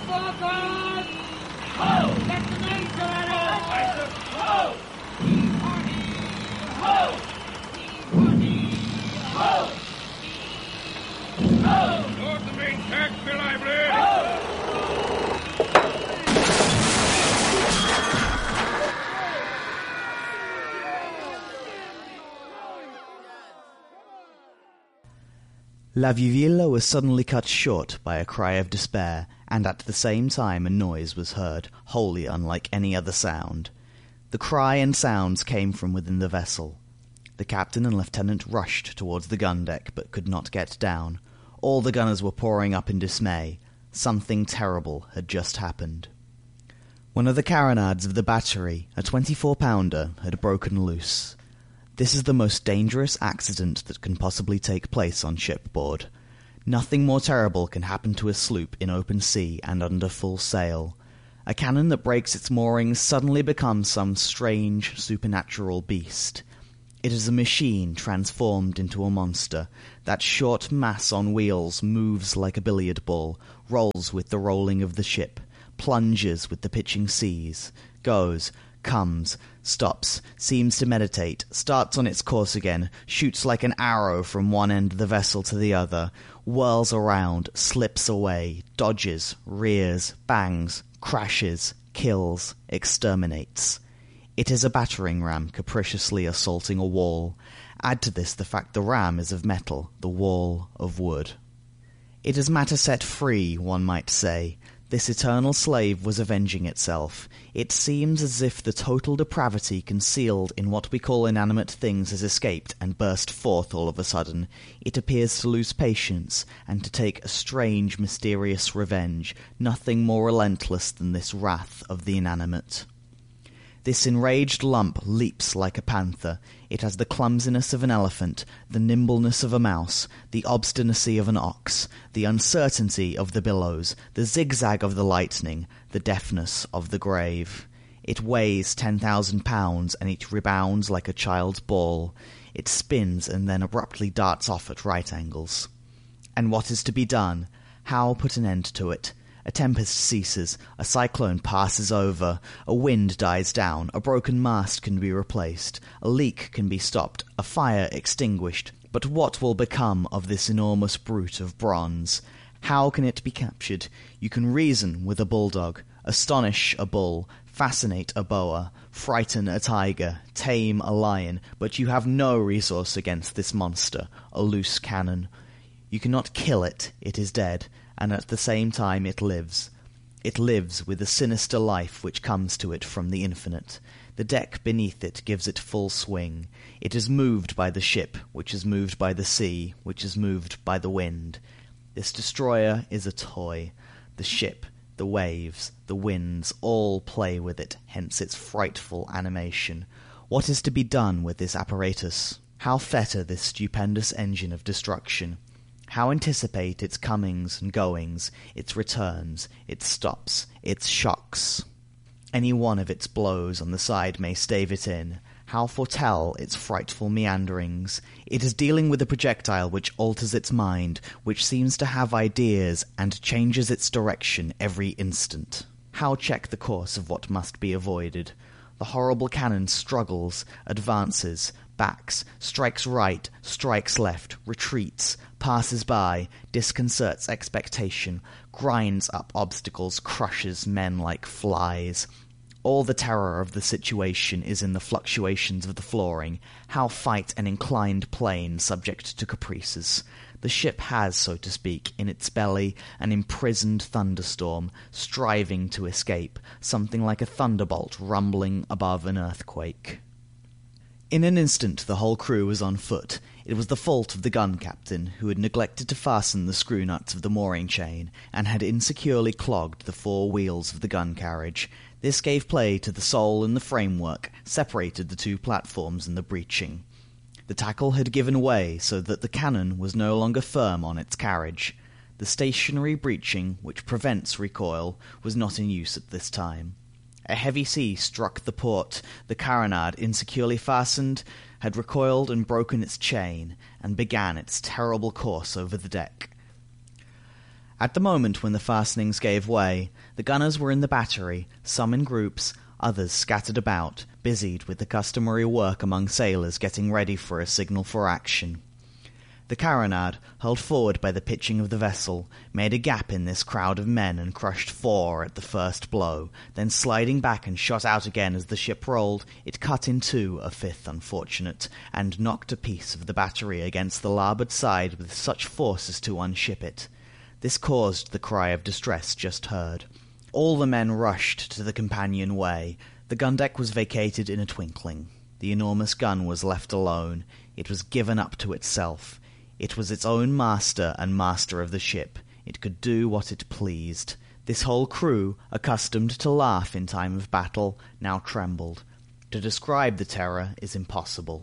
Load the main tack, Bill Ivory! La Vieuville was suddenly cut short by a cry of despair, and at the same time a noise was heard, wholly unlike any other sound. The cry and sounds came from within the vessel. The captain and lieutenant rushed towards the gun deck, but could not get down. All the gunners were pouring up in dismay. Something terrible had just happened. One of the carronades of the battery, a 24-pounder, had broken loose. This is the most dangerous accident that can possibly take place on shipboard. Nothing more terrible can happen to a sloop in open sea and under full sail. A cannon that breaks its moorings suddenly becomes some strange, supernatural beast. It is a machine transformed into a monster. That short mass on wheels moves like a billiard ball, rolls with the rolling of the ship, plunges with the pitching seas, goes, comes, stops, seems to meditate, starts on its course again, shoots like an arrow from one end of the vessel to the other, whirls around, slips away, dodges, rears, bangs, crashes, kills, exterminates. It is a battering ram capriciously assaulting a wall. Add to this the fact the ram is of metal, the wall of wood. It is matter set free, one might say. This eternal slave was avenging itself. It seems as if the total depravity concealed in what we call inanimate things has escaped and burst forth all of a sudden. It appears to lose patience, and to take a strange, mysterious revenge, nothing more relentless than this wrath of the inanimate. This enraged lump leaps like a panther. It has the clumsiness of an elephant, the nimbleness of a mouse, the obstinacy of an ox, the uncertainty of the billows, the zigzag of the lightning, the deafness of the grave. It weighs 10,000 pounds, and it rebounds like a child's ball. It spins and then abruptly darts off at right angles. And what is to be done? How put an end to it? A tempest ceases, a cyclone passes over, a wind dies down, a broken mast can be replaced, a leak can be stopped, a fire extinguished. But what will become of this enormous brute of bronze? How can it be captured? You can reason with a bulldog, astonish a bull, fascinate a boa, frighten a tiger, tame a lion, but you have no resource against this monster, a loose cannon. You cannot kill it, it is dead, and at the same time it lives. It lives with the sinister life which comes to it from the infinite. The deck beneath it gives it full swing. It is moved by the ship, which is moved by the sea, which is moved by the wind. This destroyer is a toy. The ship, the waves, the winds, all play with it, hence its frightful animation. What is to be done with this apparatus? How fetter this stupendous engine of destruction? How anticipate its comings and goings, its returns, its stops, its shocks? Any one of its blows on the side may stave it in. How foretell its frightful meanderings? It is dealing with a projectile which alters its mind, which seems to have ideas, and changes its direction every instant. How check the course of what must be avoided? The horrible cannon struggles, advances, backs, strikes right, strikes left, retreats, passes by, disconcerts expectation, grinds up obstacles, crushes men like flies. All the terror of the situation is in the fluctuations of the flooring. How fight an inclined plane subject to caprices? The ship has, so to speak, in its belly an imprisoned thunderstorm, striving to escape, something like a thunderbolt rumbling above an earthquake. In an instant the whole crew was on foot. It was the fault of the gun captain, who had neglected to fasten the screw nuts of the mooring chain, and had insecurely clogged the four wheels of the gun carriage. This gave play to the sole in the framework, separated the two platforms and the breeching. The tackle had given way, so that the cannon was no longer firm on its carriage. The stationary breeching, which prevents recoil, was not in use at this time. A heavy sea struck the port. The carronade, insecurely fastened, had recoiled and broken its chain, and began its terrible course over the deck. At the moment when the fastenings gave way, the gunners were in the battery, some in groups, others scattered about, busied with the customary work among sailors getting ready for a signal for action. The carronade, hurled forward by the pitching of the vessel, made a gap in this crowd of men and crushed 4 at the first blow. Then sliding back and shot out again as the ship rolled, it cut in two a 5th unfortunate, and knocked a piece of the battery against the larboard side with such force as to unship it. This caused the cry of distress just heard. All the men rushed to the companion-way. The gun-deck was vacated in a twinkling. The enormous gun was left alone. It was given up to itself. It was its own master and master of the ship. It could do what it pleased. This whole crew, accustomed to laugh in time of battle, now trembled. To describe the terror is impossible.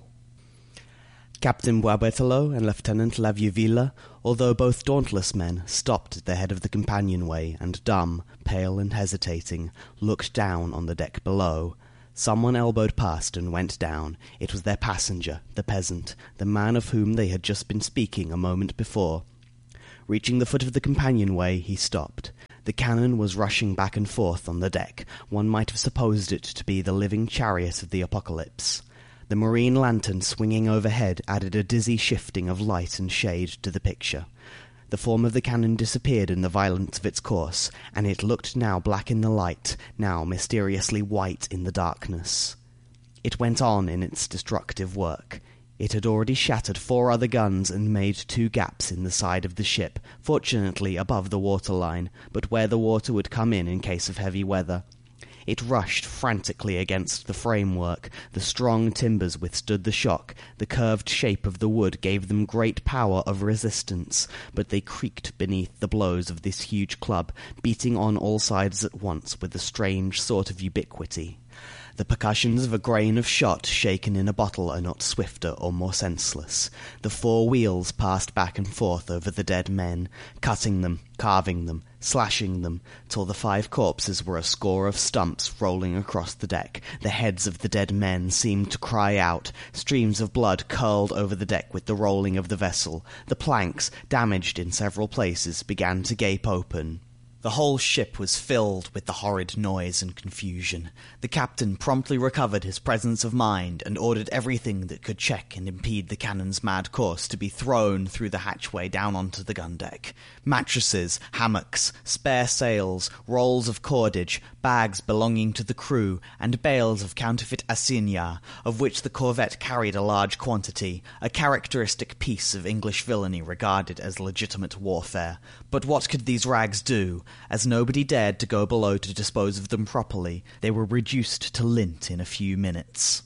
Captain Boisberthelot and Lieutenant La Vieuville, although both dauntless men, stopped at the head of the companionway and, dumb, pale and hesitating, looked down on the deck below. Someone elbowed past and went down. It was their passenger, the peasant, the man of whom they had just been speaking a moment before. Reaching the foot of the companionway, he stopped. The cannon was rushing back and forth on the deck. One might have supposed it to be the living chariot of the apocalypse. The marine lantern swinging overhead added a dizzy shifting of light and shade to the picture. The form of the cannon disappeared in the violence of its course, and it looked now black in the light, now mysteriously white in the darkness. It went on in its destructive work. It had already shattered 4 other guns and made 2 gaps in the side of the ship, fortunately above the waterline, but where the water would come in case of heavy weather. It rushed frantically against the framework. The strong timbers withstood the shock. The curved shape of the wood gave them great power of resistance, but they creaked beneath the blows of this huge club, beating on all sides at once with a strange sort of ubiquity. The percussions of a grain of shot shaken in a bottle are not swifter or more senseless. The 4 wheels passed back and forth over the dead men, cutting them, carving them, slashing them, till the 5 corpses were a score of stumps rolling across the deck. The heads of the dead men seemed to cry out. Streams of blood curled over the deck with the rolling of the vessel. The planks, damaged in several places, began to gape open. The whole ship was filled with the horrid noise and confusion. The captain promptly recovered his presence of mind and ordered everything that could check and impede the cannon's mad course to be thrown through the hatchway down onto the gun-deck. Mattresses, hammocks, spare sails, rolls of cordage, bags belonging to the crew, and bales of counterfeit assignats, of which the corvette carried a large quantity, a characteristic piece of English villainy regarded as legitimate warfare. But what could these rags do? As nobody dared to go below to dispose of them properly, they were reduced to lint in a few minutes.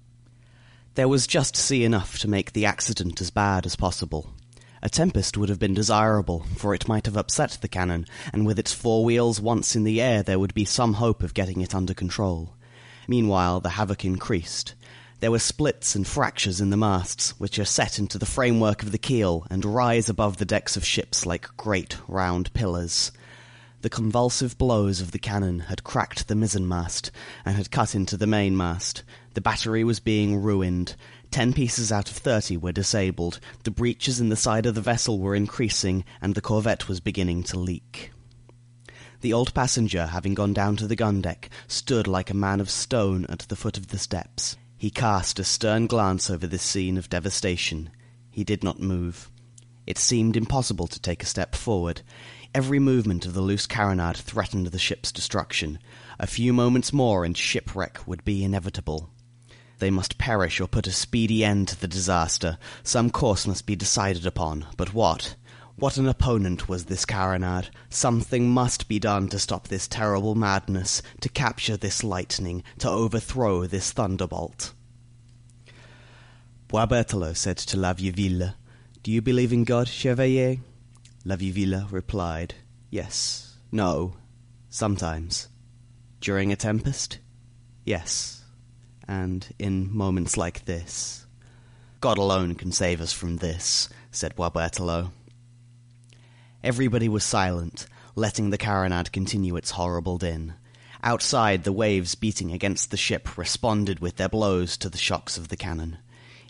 There was just sea enough to make the accident as bad as possible. A tempest would have been desirable, for it might have upset the cannon, and with its 4 wheels once in the air there would be some hope of getting it under control. Meanwhile the havoc increased. There were splits and fractures in the masts, which are set into the framework of the keel and rise above the decks of ships like great round pillars. The convulsive blows of the cannon had cracked the mizzenmast and had cut into the mainmast. The battery was being ruined. 10 pieces out of 30 were disabled. The breaches in the side of the vessel were increasing, and the corvette was beginning to leak. The old passenger, having gone down to the gun-deck, stood like a man of stone at the foot of the steps. He cast a stern glance over this scene of devastation. He did not move. It seemed impossible to take a step forward. Every movement of the loose carronade threatened the ship's destruction. A few moments more and shipwreck would be inevitable. They must perish or put a speedy end to the disaster. Some course must be decided upon, but what? What an opponent was this carronade! Something must be done to stop this terrible madness, to capture this lightning, to overthrow this thunderbolt. Boisberthelot said to La Vieuville, "Do you believe in God, Chevalier?" La Vieuville replied, "Yes, no, sometimes. During a tempest? Yes, and in moments like this." "God alone can save us from this," said Boisberthelot. Everybody was silent, letting the carronade continue its horrible din. Outside, the waves beating against the ship responded with their blows to the shocks of the cannon.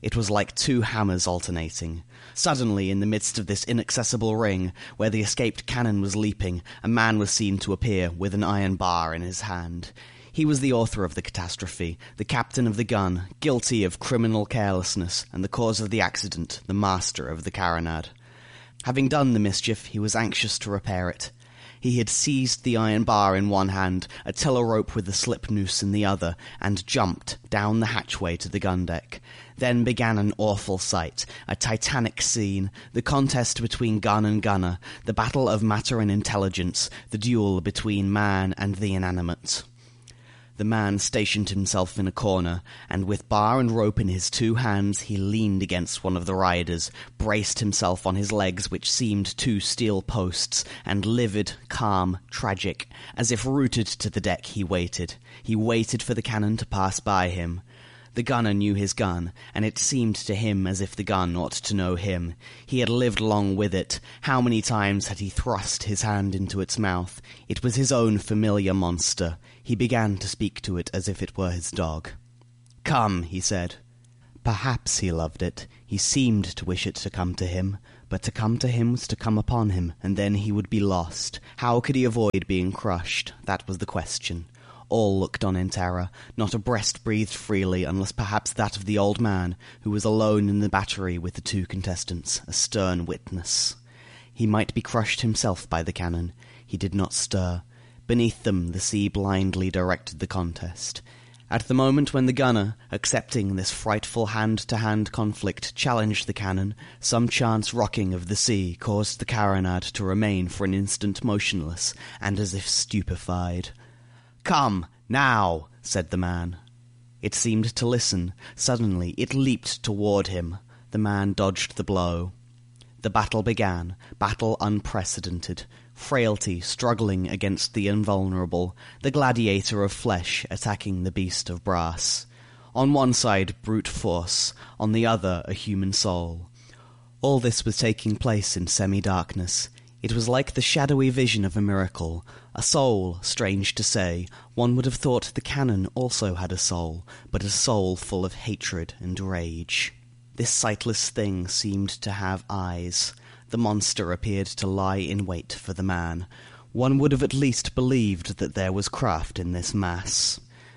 It was like two hammers alternating. Suddenly, in the midst of this inaccessible ring, where the escaped cannon was leaping, a man was seen to appear with an iron bar in his hand. He was the author of the catastrophe, the captain of the gun, guilty of criminal carelessness, and the cause of the accident, the master of the carronade. Having done the mischief, he was anxious to repair it. He had seized the iron bar in one hand, a tiller rope with a slip noose in the other, and jumped down the hatchway to the gun deck. Then began an awful sight, a titanic scene, the contest between gun and gunner, the battle of matter and intelligence, the duel between man and the inanimate. The man stationed himself in a corner, and with bar and rope in his two hands he leaned against one of the riders, braced himself on his legs which seemed two steel posts, and livid, calm, tragic, as if rooted to the deck he waited. He waited for the cannon to pass by him. The gunner knew his gun, and it seemed to him as if the gun ought to know him. He had lived long with it. How many times had he thrust his hand into its mouth? It was his own familiar monster. He began to speak to it as if it were his dog. "Come," he said. Perhaps he loved it. He seemed to wish it to come to him. But to come to him was to come upon him, and then he would be lost. How could he avoid being crushed? That was the question. All looked on in terror. Not a breast breathed freely, unless perhaps that of the old man, who was alone in the battery with the two contestants, a stern witness. He might be crushed himself by the cannon. He did not stir. Beneath them the sea blindly directed the contest. At the moment when the gunner, accepting this frightful hand-to-hand conflict, challenged the cannon, some chance rocking of the sea caused the carronade to remain for an instant motionless, and as if stupefied. "Come, now," said the man. It seemed to listen. Suddenly it leaped toward him. The man dodged the blow. The battle began, battle unprecedented. Frailty struggling against the invulnerable, the gladiator of flesh attacking the beast of brass. On one side brute force, on the other a human soul. All this was taking place in semi-darkness. It was like the shadowy vision of a miracle. A soul, strange to say. One would have thought the cannon also had a soul, but a soul full of hatred and rage. This sightless thing seemed to have eyes. The monster appeared to lie in wait for the man. One would have at least believed that there was craft in this mass.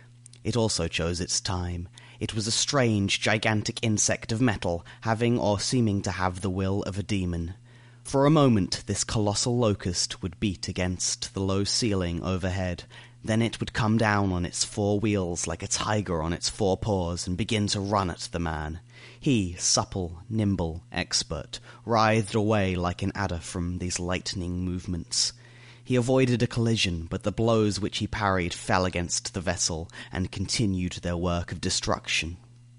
It also chose its time. It was a strange, gigantic insect of metal, having or seeming to have the will of a demon. For a moment this colossal locust would beat against the low ceiling overhead. Then it would come down on its four wheels like a tiger on its four paws and begin to run at the man. He, supple, nimble, expert, writhed away like an adder from these lightning movements. He avoided a collision, but the blows which he parried fell against the vessel and continued their work of destruction.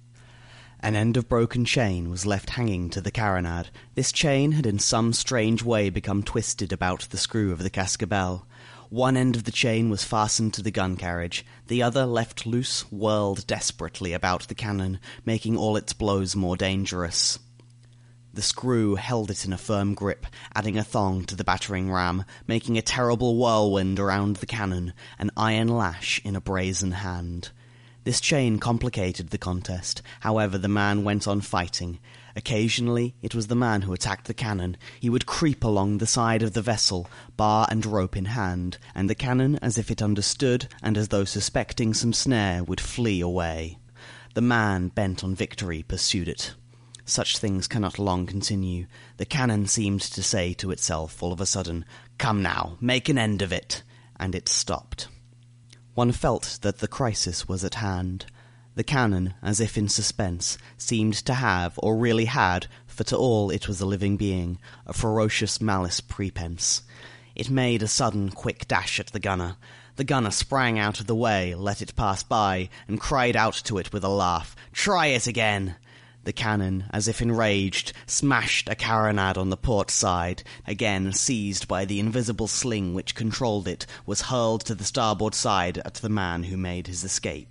An end of broken chain was left hanging to the carronade. This chain had in some strange way become twisted about the screw of the cascabel. One end of the chain was fastened to the gun carriage. The other, left loose, whirled desperately about the cannon, making all its blows more dangerous. The screw held it in a firm grip, adding a thong to the battering ram, making a terrible whirlwind around the cannon, an iron lash in a brazen hand. This chain complicated the contest. However, the man went on fighting. Occasionally, it was the man who attacked the cannon. He would creep along the side of the vessel, bar and rope in hand, and the cannon, as if it understood, and as though suspecting some snare, would flee away. The man, bent on victory, pursued it. Such things cannot long continue. The cannon seemed to say to itself all of a sudden, "Come now, make an end of it," and it stopped. One felt that the crisis was at hand. The cannon, as if in suspense, seemed to have, or really had, for to all it was a living being, a ferocious malice prepense. It made a sudden, quick dash at the gunner. The gunner sprang out of the way, let it pass by, and cried out to it with a laugh, "Try it again!" The cannon, as if enraged, smashed a carronade on the port side. Again, seized by the invisible sling which controlled it, was hurled to the starboard side at the man who made his escape.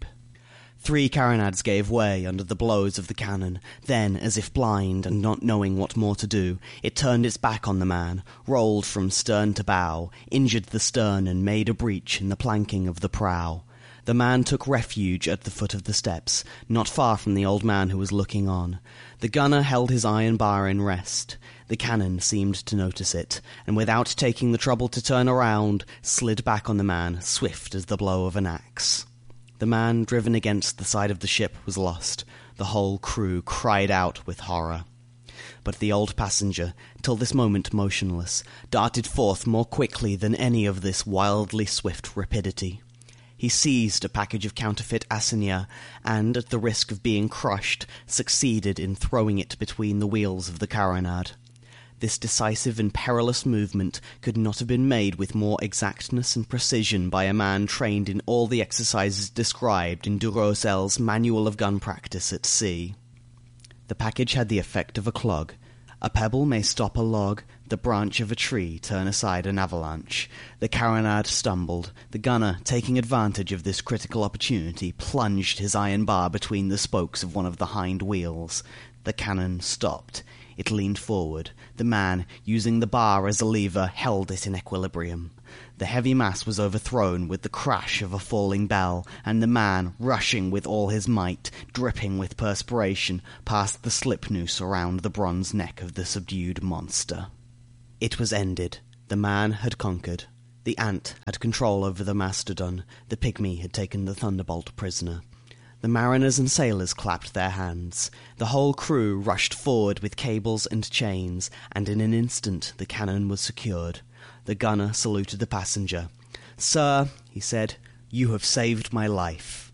3 carronades gave way under the blows of the cannon. Then, as if blind and not knowing what more to do, it turned its back on the man, rolled from stern to bow, injured the stern and made a breach in the planking of the prow. The man took refuge at the foot of the steps, not far from the old man who was looking on. The gunner held his iron bar in rest. The cannon seemed to notice it, and without taking the trouble to turn around, slid back on the man, swift as the blow of an axe. The man driven against the side of the ship was lost. The whole crew cried out with horror. But the old passenger, till this moment motionless, darted forth more quickly than any of this wildly swift rapidity. He seized a package of counterfeit assignats, and, at the risk of being crushed, succeeded in throwing it between the wheels of the carronade. This decisive and perilous movement could not have been made with more exactness and precision by a man trained in all the exercises described in Durosel's Manual of Gun Practice at Sea. The package had the effect of a clog. A pebble may stop a log, the branch of a tree turn aside an avalanche. The carronade stumbled. The gunner, taking advantage of this critical opportunity, plunged his iron bar between the spokes of one of the hind wheels. The cannon stopped. It leaned forward. The man, using the bar as a lever, held it in equilibrium. The heavy mass was overthrown with the crash of a falling bell, and the man, rushing with all his might, dripping with perspiration, passed the slip noose around the bronze neck of the subdued monster. It was ended. The man had conquered. The ant had control over the mastodon. The pygmy had taken the thunderbolt prisoner. The mariners and sailors clapped their hands. The whole crew rushed forward with cables and chains, and in an instant the cannon was secured. The gunner saluted the passenger. "Sir," he said, "you have saved my life."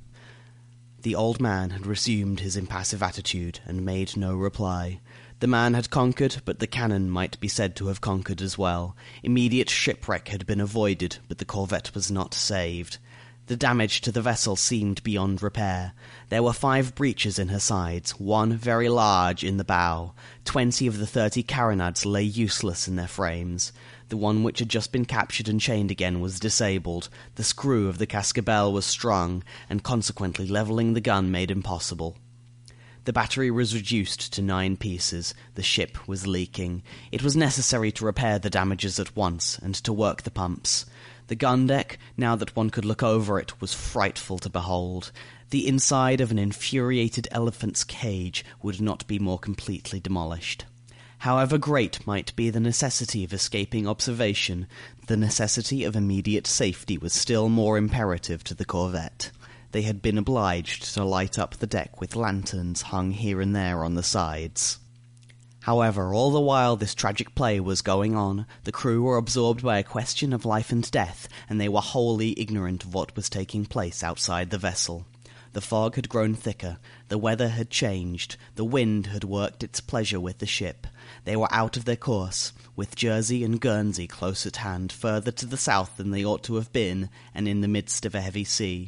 The old man had resumed his impassive attitude and made no reply. The man had conquered, but the cannon might be said to have conquered as well. Immediate shipwreck had been avoided, but the corvette was not saved. The damage to the vessel seemed beyond repair. There were 5 breaches in her sides, one very large in the bow. 20 of the 30 carronades lay useless in their frames. The one which had just been captured and chained again was disabled. The screw of the cascabel was strung, and consequently levelling the gun made impossible. The battery was reduced to 9 pieces. The ship was leaking. It was necessary to repair the damages at once, and to work the pumps. The gun deck, now that one could look over it, was frightful to behold. The inside of an infuriated elephant's cage would not be more completely demolished. However great might be the necessity of escaping observation, the necessity of immediate safety was still more imperative to the corvette. They had been obliged to light up the deck with lanterns hung here and there on the sides. However, all the while this tragic play was going on, the crew were absorbed by a question of life and death, and they were wholly ignorant of what was taking place outside the vessel. The fog had grown thicker, the weather had changed, the wind had worked its pleasure with the ship. They were out of their course, with Jersey and Guernsey close at hand, further to the south than they ought to have been, and in the midst of a heavy sea.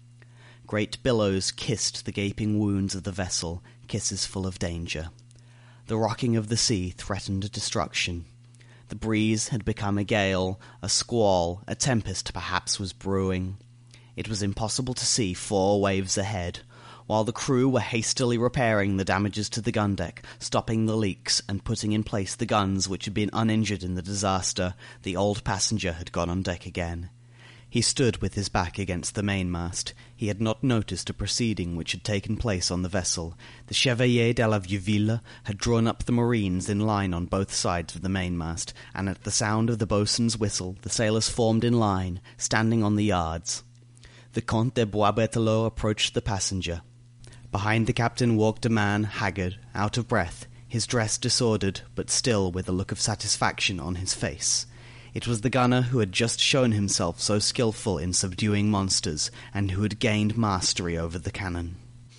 Great billows kissed the gaping wounds of the vessel, kisses full of danger. The rocking of the sea threatened destruction. The breeze had become a gale, a squall, a tempest perhaps was brewing. It was impossible to see 4 waves ahead. While the crew were hastily repairing the damages to the gun deck, stopping the leaks, and putting in place the guns which had been uninjured in the disaster, the old passenger had gone on deck again. He stood with his back against the mainmast. He had not noticed a proceeding which had taken place on the vessel. The Chevalier de la Vieuville had drawn up the marines in line on both sides of the mainmast, and at the sound of the boatswain's whistle the sailors formed in line, standing on the yards. The Comte de Boisberthelot approached the passenger. Behind the captain walked a man, haggard, out of breath, his dress disordered, but still with a look of satisfaction on his face. It was the gunner who had just shown himself so skilful in subduing monsters, and who had gained mastery over the cannon.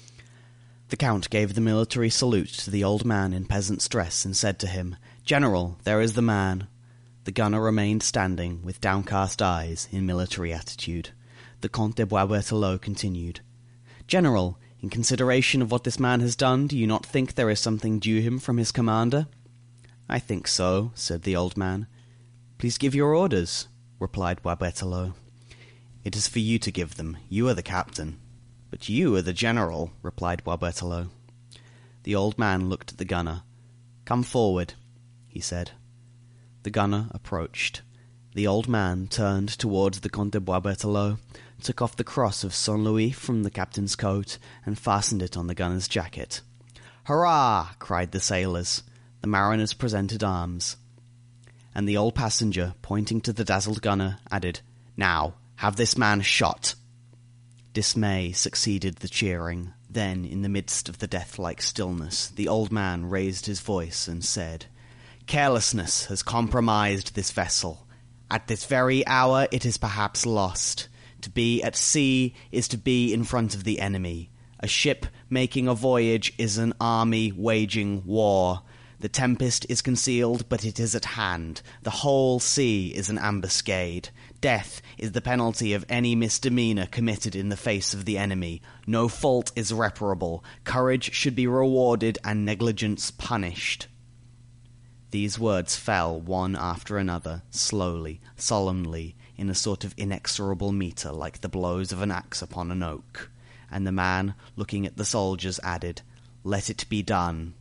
The Count gave the military salute to the old man in peasant's dress, and said to him, "General, there is the man." The gunner remained standing, with downcast eyes, in military attitude. The Comte de Boisberthelot continued, "General, in consideration of what this man has done, do you not think there is something due him from his commander?" "I think so," said the old man. "Please give your orders," replied Boisberthelot. "It is for you to give them. You are the captain." "But you are the general," replied Boisberthelot. The old man looked at the gunner. "Come forward," he said. The gunner approached. The old man turned towards the Comte de Boisberthelot, took off the cross of Saint Louis from the captain's coat, and fastened it on the gunner's jacket. "Hurrah!" cried the sailors. The mariners presented arms. And the old passenger, pointing to the dazzled gunner, added, "Now, have this man shot." Dismay succeeded the cheering. Then, in the midst of the death-like stillness, the old man raised his voice and said, "Carelessness has compromised this vessel. At this very hour it is perhaps lost. To be at sea is to be in front of the enemy. A ship making a voyage is an army waging war. The tempest is concealed, but it is at hand. The whole sea is an ambuscade. Death is the penalty of any misdemeanor committed in the face of the enemy. No fault is reparable. Courage should be rewarded and negligence punished." These words fell one after another, slowly, solemnly, in a sort of inexorable metre like the blows of an axe upon an oak. And the man, looking at the soldiers, added, "Let it be done."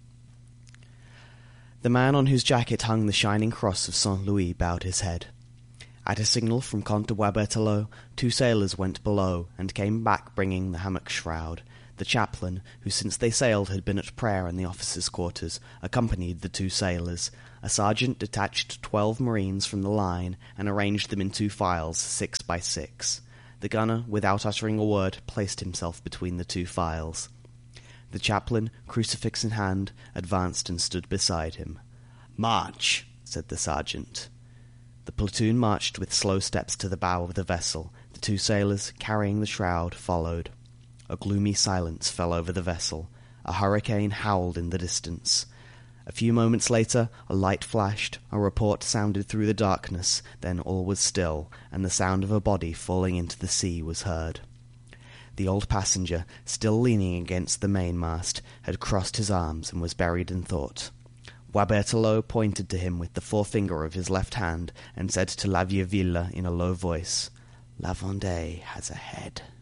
The man on whose jacket hung the shining cross of Saint Louis bowed his head. At a signal from Comte de Boisberthelot, 2 sailors went below, and came back bringing the hammock shroud. The chaplain, who since they sailed had been at prayer in the officers' quarters, accompanied the 2 sailors. A sergeant detached 12 marines from the line, and arranged them in 2 files, 6 by 6. The gunner, without uttering a word, placed himself between the 2 files. The chaplain, crucifix in hand, advanced and stood beside him. "March," said the sergeant. The platoon marched with slow steps to the bow of the vessel. The 2 sailors, carrying the shroud, followed. A gloomy silence fell over the vessel. A hurricane howled in the distance. A few moments later, a light flashed, a report sounded through the darkness, then all was still, and the sound of a body falling into the sea was heard. The old passenger, still leaning against the mainmast, had crossed his arms and was buried in thought. Boisberthelot pointed to him with the forefinger of his left hand, and said to La Vieuville in a low voice, "La Vendée has a head."